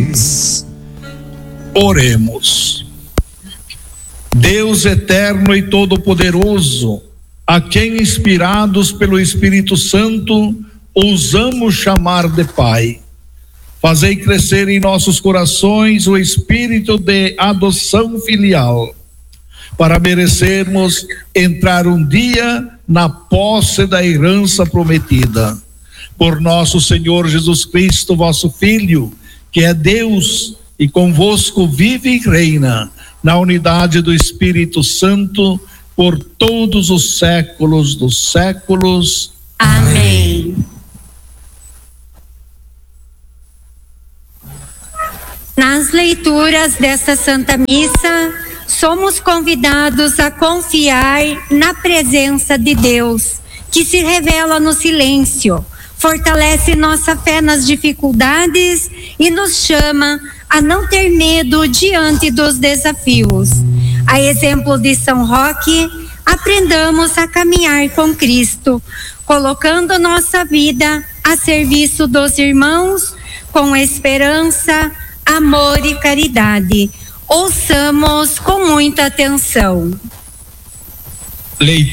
deles. Oremos. Deus eterno e todo-poderoso, a quem, inspirados pelo Espírito Santo, ousamos chamar de Pai, fazei crescer em nossos corações o espírito de adoção filial, para merecermos entrar um dia na posse da herança prometida. Por nosso Senhor Jesus Cristo, vosso Filho, que é Deus e convosco vive e reina na unidade do Espírito Santo por todos os séculos dos séculos. Amém. Nas leituras desta Santa Missa, somos convidados a confiar na presença de Deus, que se revela no silêncio, fortalece nossa fé nas dificuldades e nos chama a não ter medo diante dos desafios. A exemplo de São Roque, aprendamos a caminhar com Cristo, colocando nossa vida a serviço dos irmãos com esperança, amor e caridade. Ouçamos com muita atenção.